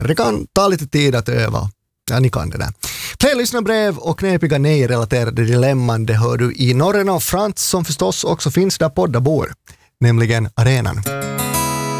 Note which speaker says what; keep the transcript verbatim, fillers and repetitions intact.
Speaker 1: Det kan ta lite tid att öva. Ja, ni kan det där. Fler lyssnarbrev och knepiga nej-relaterade dilemman, det hör du i Norren av Frans som förstås också finns där poddar bor, nämligen Arenan.